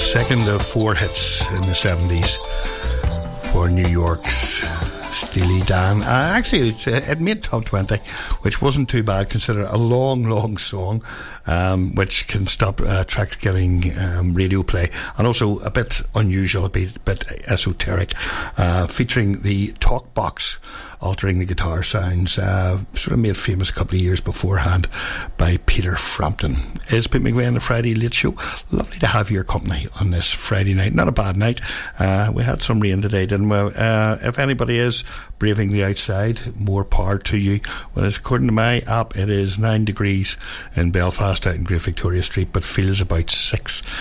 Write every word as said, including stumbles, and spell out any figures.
Second of four hits in the seventies for New York's Steely Dan. Uh, actually, it, it made top twenty, which wasn't too bad considering a long, long song, um, which can stop uh, tracks getting um, radio play, and also a bit unusual, a bit, a bit esoteric, uh, featuring the talk box altering the guitar sounds, uh, sort of made famous a couple of years beforehand by Peter Frampton. It's Pete McVeigh on the Friday Late Show. Lovely to have your company on this Friday night. Not a bad night. Uh, we had some rain today, didn't we? Uh, if anybody is braving the outside, more power to you. Well, it's according to my app, it is nine degrees in Belfast out in Great Victoria Street, but feels about six.